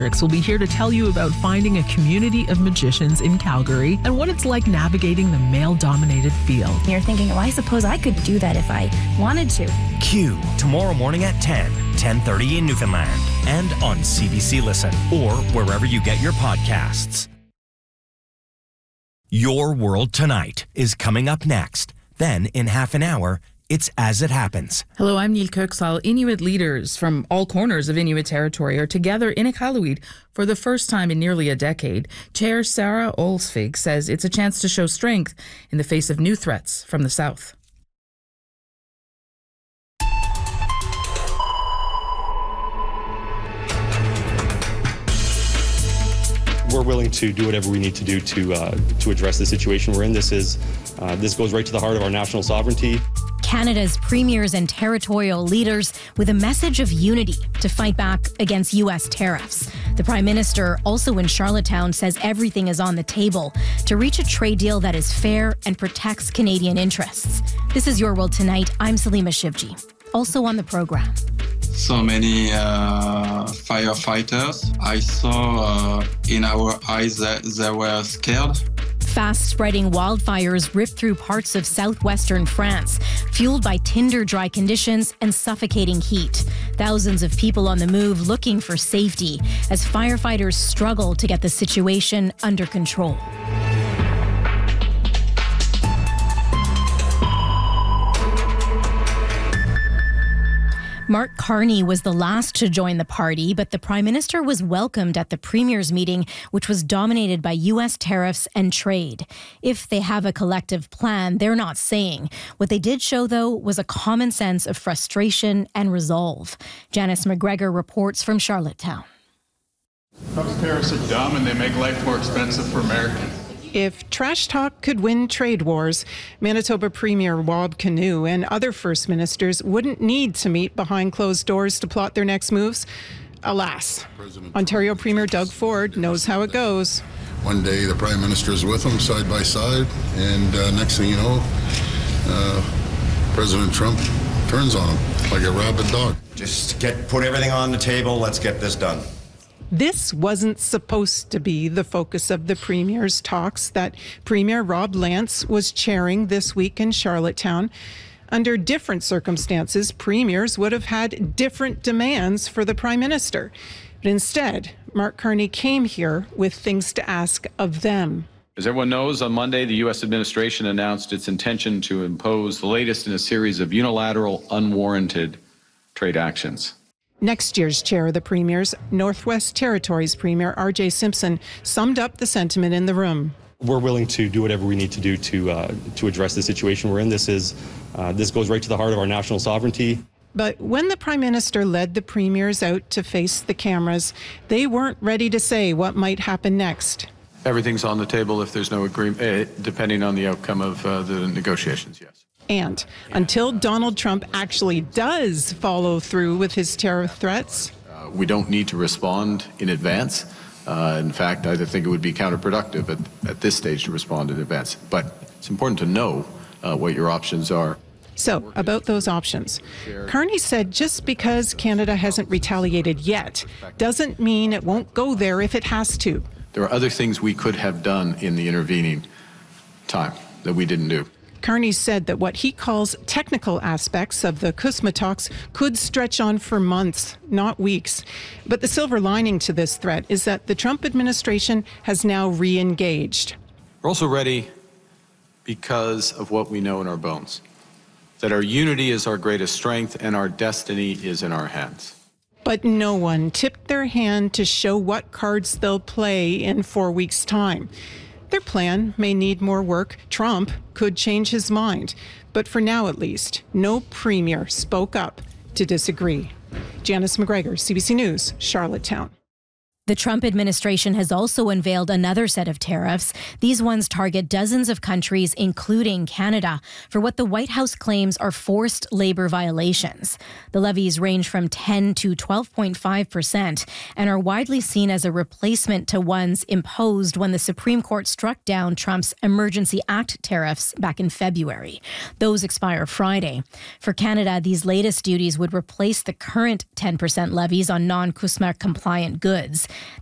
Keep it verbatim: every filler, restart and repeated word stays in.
We'll be here to tell you about finding a community of magicians in Calgary and what it's like navigating the male-dominated field. You're thinking, well, I suppose I could do that if I wanted to. Q, tomorrow morning at ten, ten thirty in Newfoundland, and on C B C Listen, or wherever you get your podcasts. Your World Tonight is coming up next. Then, in half an hour, it's As It Happens. Hello, I'm Neil Kirksall. Inuit leaders from all corners of Inuit territory are together in Iqaluit for the first time in nearly a decade. Chair Sarah Olsvig says it's a chance to show strength in the face of new threats from the south. We're willing to do whatever we need to do to uh, to address the situation we're in. This is uh, this goes right to the heart of our national sovereignty. Canada's premiers and territorial leaders with a message of unity to fight back against U S tariffs. The Prime Minister, also in Charlottetown, says everything is on the table to reach a trade deal that is fair and protects Canadian interests. This is Your World Tonight. I'm Salima Shivji. Also on the program. So many uh, firefighters. I saw uh, in our eyes that they were scared. Fast-spreading wildfires ripped through parts of southwestern France, fueled by tinder-dry conditions and suffocating heat. Thousands of people on the move looking for safety as firefighters struggle to get the situation under control. Mark Carney was the last to join the party, but the Prime Minister was welcomed at the Premier's meeting, which was dominated by U S tariffs and trade. If they have a collective plan, they're not saying. What they did show, though, was a common sense of frustration and resolve. Janice McGregor reports from Charlottetown. Trump's tariffs are dumb and they make life more expensive for Americans. If trash talk could win trade wars, Manitoba Premier Wab Kinew and other First Ministers wouldn't need to meet behind closed doors to plot their next moves. Alas, President Ontario Premier Doug Ford knows how it goes. One day the Prime Minister is with him side by side, and uh, next thing you know, uh, President Trump turns on him like a rabid dog. Just get put everything on the table. Let's get this done. This wasn't supposed to be the focus of the Premier's talks that Premier Rob Lance was chairing this week in Charlottetown. Under different circumstances, premiers would have had different demands for the Prime Minister. But instead, Mark Carney came here with things to ask of them. As everyone knows, on Monday, the U S administration announced its intention to impose the latest in a series of unilateral, unwarranted trade actions. Next year's chair of the Premiers, Northwest Territories Premier R J Simpson, summed up the sentiment in the room. We're willing to do whatever we need to do to uh, to address the situation we're in. This is uh, this goes right to the heart of our national sovereignty. But when the Prime Minister led the Premiers out to face the cameras, they weren't ready to say what might happen next. Everything's on the table if there's no agreement, uh, depending on the outcome of uh, the negotiations, yes. And until Donald Trump actually does follow through with his tariff threats, uh, we don't need to respond in advance. Uh, in fact, I think it would be counterproductive at, at this stage to respond in advance. But it's important to know uh, what your options are. So, about those options, Carney said just because Canada hasn't retaliated yet doesn't mean it won't go there if it has to. There are other things we could have done in the intervening time that we didn't do. Carney said that what he calls technical aspects of the CUSMA talks could stretch on for months, not weeks. But the silver lining to this threat is that the Trump administration has now re-engaged. We're also ready because of what we know in our bones, that our unity is our greatest strength and our destiny is in our hands. But no one tipped their hand to show what cards they'll play in four weeks' time. Their plan may need more work. Trump could change his mind. But for now, at least, no premier spoke up to disagree. Janice McGregor, C B C News, Charlottetown. The Trump administration has also unveiled another set of tariffs. These ones target dozens of countries, including Canada, for what the White House claims are forced labor violations. The levies range from ten to twelve point five percent and are widely seen as a replacement to ones imposed when the Supreme Court struck down Trump's Emergency Act tariffs back in February. Those expire Friday. For Canada, these latest duties would replace the current ten percent levies on non-CUSMA compliant goods.